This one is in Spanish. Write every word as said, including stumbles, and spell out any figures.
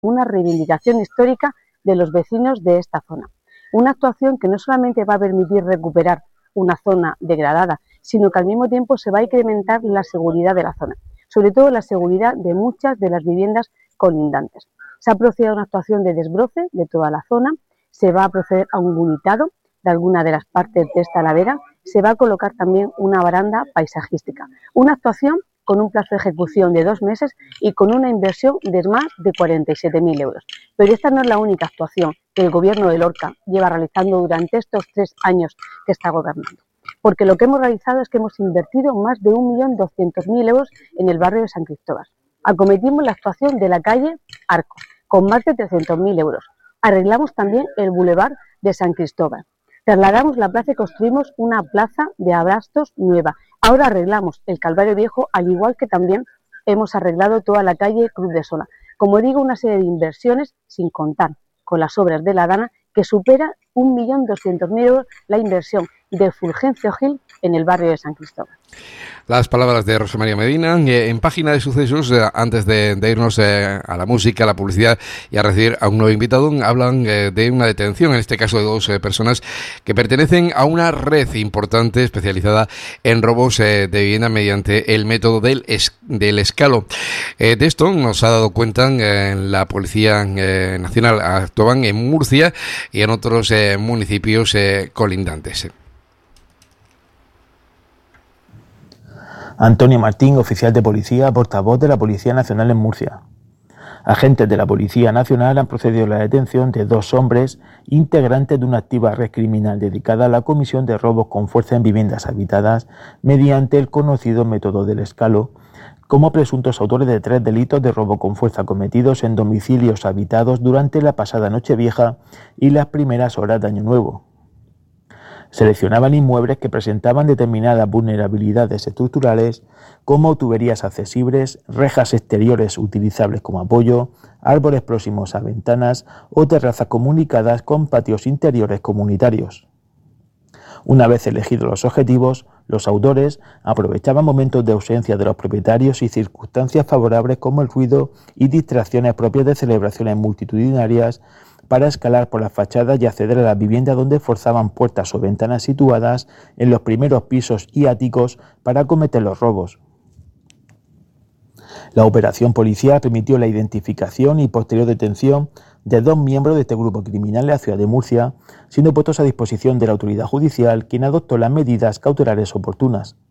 una reivindicación histórica de los vecinos de esta zona. Una actuación que no solamente va a permitir recuperar una zona degradada, sino que al mismo tiempo se va a incrementar la seguridad de la zona, sobre todo la seguridad de muchas de las viviendas colindantes. Se ha procedido a una actuación de desbroce de toda la zona, se va a proceder a un bunitado de alguna de las partes de esta ladera, se va a colocar también una baranda paisajística. Una actuación con un plazo de ejecución de dos meses y con una inversión de más de cuarenta y siete mil euros. Pero esta no es la única actuación que el Gobierno de Lorca lleva realizando durante estos tres años que está gobernando. Porque lo que hemos realizado es que hemos invertido más de un millón doscientos mil euros en el barrio de San Cristóbal. Acometimos la actuación de la calle Arco, con más de trescientos mil euros. Arreglamos también el bulevar de San Cristóbal. Trasladamos la plaza y construimos una plaza de abastos nueva. Ahora arreglamos el Calvario Viejo, al igual que también hemos arreglado toda la calle Cruz de Sola. Como digo, una serie de inversiones, sin contar con las obras de la Dana, que supera un millón doscientos mil euros la inversión de Fulgencio Gil en el barrio de San Cristóbal. Las palabras de Rosa María Medina eh, en Página de Sucesos, eh, antes de, de irnos eh, a la música, a la publicidad y a recibir a un nuevo invitado, hablan eh, de una detención, en este caso de dos eh, personas que pertenecen a una red importante especializada en robos eh, de vivienda mediante el método del, es, del escalo. Eh, de esto nos ha dado cuenta eh, la Policía eh, Nacional. Actuaban en Murcia y en otros eh, municipios eh, colindantes. Antonio Martín, oficial de policía, portavoz de la Policía Nacional en Murcia. Agentes de la Policía Nacional han procedido a la detención de dos hombres integrantes de una activa red criminal dedicada a la comisión de robos con fuerza en viviendas habitadas mediante el conocido método del escalo, como presuntos autores de tres delitos de robo con fuerza cometidos en domicilios habitados durante la pasada Nochevieja y las primeras horas de Año Nuevo. Seleccionaban inmuebles que presentaban determinadas vulnerabilidades estructurales como tuberías accesibles, rejas exteriores utilizables como apoyo, árboles próximos a ventanas o terrazas comunicadas con patios interiores comunitarios. Una vez elegidos los objetivos, los autores aprovechaban momentos de ausencia de los propietarios y circunstancias favorables como el ruido y distracciones propias de celebraciones multitudinarias para escalar por las fachadas y acceder a las viviendas donde forzaban puertas o ventanas situadas en los primeros pisos y áticos para cometer los robos. La operación policial permitió la identificación y posterior detención de dos miembros de este grupo criminal en la ciudad de Murcia, siendo puestos a disposición de la autoridad judicial, quien adoptó las medidas cautelares oportunas.